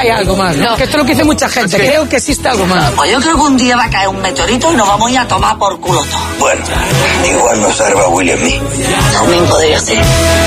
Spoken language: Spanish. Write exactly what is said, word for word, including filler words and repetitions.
hay algo más, ¿no? No. Que esto es lo que dice mucha gente. Sí. Creo que existe algo más. Pues yo creo que un día va a caer un meteorito y nos vamos a ir a tomar por culo todo. Bueno, igual nos salva Willy en mí. También podría ser.